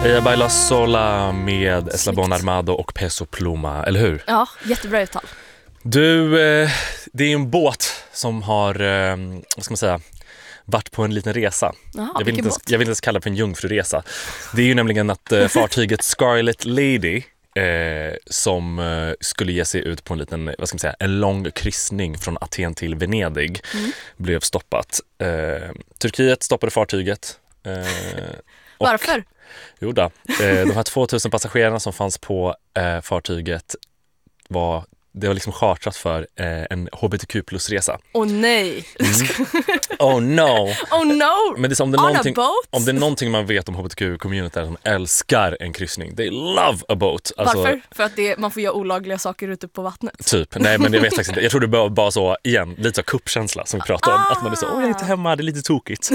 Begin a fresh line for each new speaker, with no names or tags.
Ella Baila Sola med Eslabon Armado och Peso Pluma, eller hur?
Ja, jättebra uttal.
Du, det är en båt som har, vad ska man säga, varit på en liten resa.
Jaha,
jag vill inte ens kalla det för en jungfruresa. Det är ju nämligen att fartyget Scarlet Lady som skulle ge sig ut på en liten, vad ska man säga, en lång kryssning från Aten till Venedig blev stoppat. Turkiet stoppade fartyget.
Varför?
Jo då, de här 2000 passagerarna som fanns på fartyget var liksom chartrat för en hbtq+-resa.
Åh nej!
Oh no!
Oh no!
Men det är om det är någonting man vet om hbtq-community är att de älskar en kryssning. They love a boat. Alltså,
varför? För att man får göra olagliga saker ute på vattnet.
Typ, nej men jag vet faktiskt inte. Jag tror det bara så, igen, lite av kuppkänsla som vi pratar om. Att man är så, jag är inte hemma, det är lite tokigt.